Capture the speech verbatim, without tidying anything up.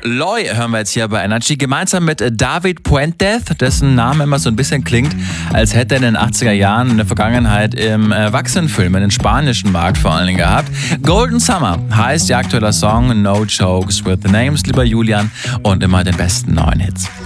Loy hören wir jetzt hier bei Energy, gemeinsam mit David Puentes, dessen Name immer so ein bisschen klingt, als hätte er in den achtziger Jahren in der Vergangenheit im Erwachsenenfilm, in den spanischen Markt vor allen Dingen gehabt. Golden Summer heißt ihr aktueller Song, No Jokes with the Names, lieber Julian, und immer den besten neuen Hits.